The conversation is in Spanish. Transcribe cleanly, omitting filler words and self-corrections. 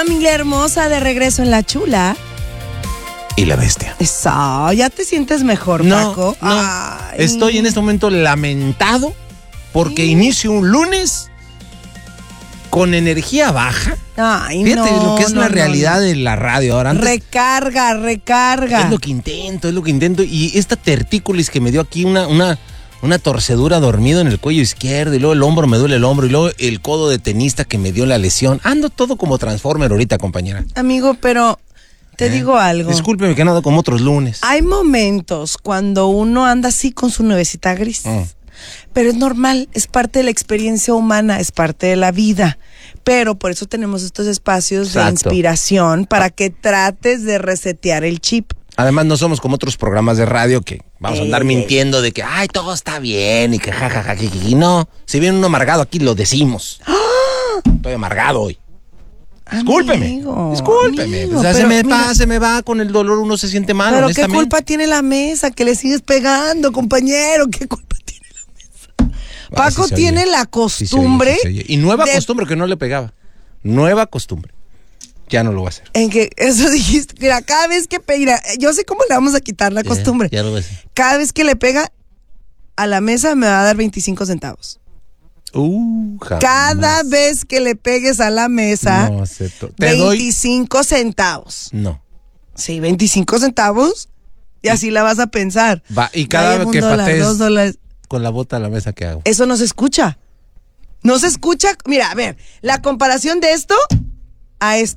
familia hermosa, de regreso en La Chula y la Bestia. Eso, ¿ya te sientes mejor, No, Paco? no. Ay. Estoy en este momento lamentado porque inicio un lunes con energía baja. Ay, Fíjate no, lo que es la realidad de la radio ahora. Antes, recarga. es lo que intento. Y esta tertícolis que me dio aquí una torcedura dormido en el cuello izquierdo, y luego el hombro, me duele el hombro, y luego el codo de tenista que me dio la lesión. Ando todo como Transformer ahorita, compañera. Amigo, pero te digo algo. Discúlpeme que ando como otros lunes. Hay momentos cuando uno anda así con su nuevecita gris. Pero es normal, es parte de la experiencia humana, es parte de la vida. Pero por eso tenemos estos espacios de inspiración para que trates de resetear el chip. Además, no somos como otros programas de radio que vamos a andar mintiendo de que, ay, todo está bien y que jajaja. No, si viene uno amargado aquí, lo decimos. Estoy amargado hoy. Discúlpeme. Discúlpeme. Amigo, O sea, pero se me va con el dolor, uno se siente mal. Pero ¿qué culpa tiene la mesa? Que le sigues pegando, compañero. ¿Qué culpa tiene la mesa? Paco sí tiene la costumbre. Sí. Y nueva costumbre que no le pegaba. Nueva costumbre. Ya no lo voy a hacer. En que eso dijiste, mira, cada vez que pega, yo sé cómo le vamos a quitar la costumbre. Ya lo voy a hacer. Cada vez que le pega a la mesa me va a dar 25 centavos. Jamás. Cada vez que le pegues a la mesa, no acepto. 25 centavos. No. Sí, 25 centavos. Y así la vas a pensar. Va, y cada vez que $1, patees $2. con la bota a la mesa, ¿qué hago? Eso no se escucha. No se escucha. Mira, a ver, la comparación de esto a esto.